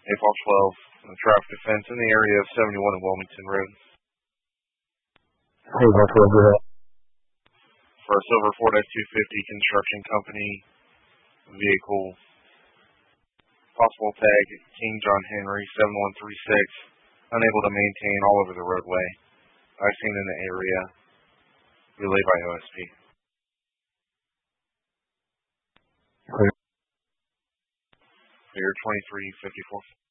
AFOL 12, traffic defense in the area of 71 and Wilmington Road. Hey, Buffalo, go ahead. For a silver Ford F-250 construction company vehicle, possible tag King John Henry 7136, unable to maintain all over the roadway. I've seen in the area. Relay by OSP. Clear. Clear 2354.